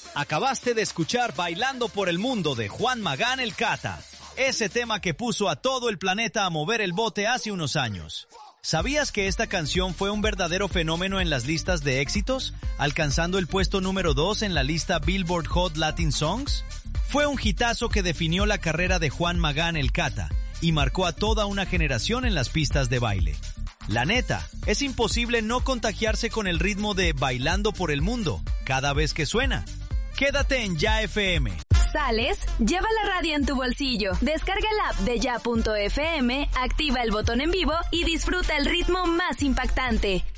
Acabaste de escuchar Bailando por el Mundo de Juan Magán el Cata, ese tema que puso a todo el planeta a mover el bote hace unos años. ¿Sabías que esta canción fue un verdadero fenómeno en las listas de éxitos, alcanzando el puesto número 2 en la lista Billboard Hot Latin Songs? Fue un hitazo que definió la carrera de Juan Magán el Cata y marcó a toda una generación en las pistas de baile. La neta, es imposible no contagiarse con el ritmo de Bailando por el Mundo cada vez que suena. Quédate en Ya FM. ¿Sales? Lleva la radio en tu bolsillo. Descarga la app de Ya.fm, activa el botón en vivo y disfruta el ritmo más impactante.